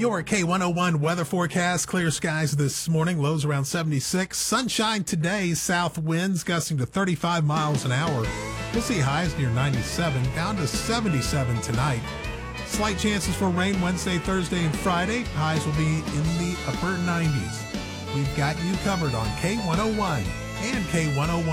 Your K101 weather forecast. Clear skies this morning. Lows around 76. Sunshine today. South winds gusting to 35 miles an hour. We'll see highs near 97, down to 77 tonight. Slight chances for rain Wednesday, Thursday, and Friday. Highs will be in the upper 90s. We've got you covered on K101 and K101.